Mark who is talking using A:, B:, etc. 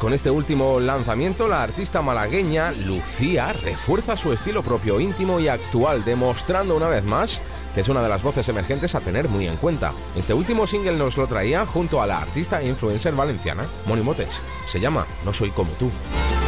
A: Con este último lanzamiento, la artista malagueña Lucía refuerza su estilo propio, íntimo y actual, demostrando una vez más que es una de las voces emergentes a tener muy en cuenta. Este último single nos lo traía junto a la artista e influencer valenciana Moni Motes. Se llama No soy como tú.